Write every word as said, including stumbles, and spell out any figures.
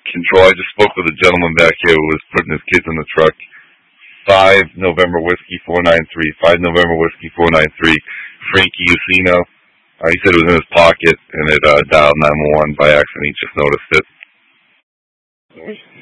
Control. I just spoke with a gentleman back here who was putting his kids in the truck. Five November Whiskey four nine three. Five November Whiskey four nine three. Frankie Ucino. Uh, he said it was in his pocket and it uh, dialed nine one one by accident. He just noticed it.